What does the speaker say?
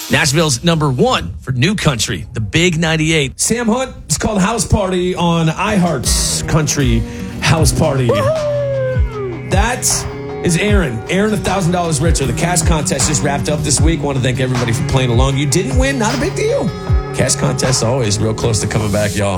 Nashville's number one for new country, the Big 98. Sam Hunt, it's called House Party on iHeart's Country House Party. That is Aaron. Aaron, $1,000 richer. The cash contest just wrapped up this week. Want to thank everybody for playing along. You didn't win, not a big deal. Cash contest always real close to coming back, y'all.